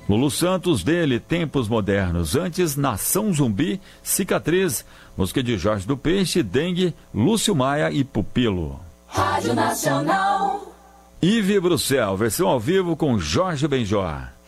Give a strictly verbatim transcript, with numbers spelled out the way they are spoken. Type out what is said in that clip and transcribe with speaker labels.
Speaker 1: Lulu Santos, dele, Tempos Modernos. Antes, Nação Zumbi, Cicatriz. Música de Jorge do Peixe, Dengue, Lúcio Maia e Pupilo.
Speaker 2: Rádio Nacional.
Speaker 1: Ive Bruxel, versão ao vivo com Jorge Benjor.